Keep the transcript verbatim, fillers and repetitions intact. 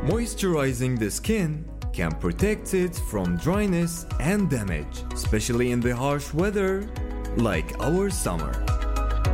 Moisturizing the skin can protect it from dryness and damage, especially in the harsh weather like our summer.